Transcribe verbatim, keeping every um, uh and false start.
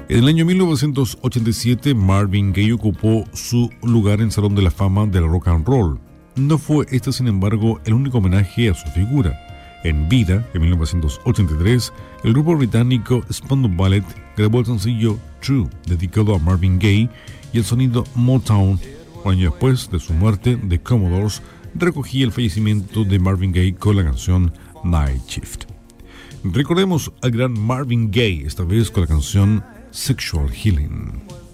En el año mil novecientos ochenta y siete, Marvin Gaye ocupó su lugar en el Salón de la Fama del Rock and Roll. No fue este, sin embargo, el único homenaje a su figura. En vida, en mil novecientos ochenta y tres, el grupo británico Spandau Ballet grabó el sencillo True, dedicado a Marvin Gaye, y el sonido Motown. Un año después de su muerte, The Commodores recogía el fallecimiento de Marvin Gaye con la canción Night Shift. Recordemos al gran Marvin Gaye, esta vez con la canción Sexual Healing.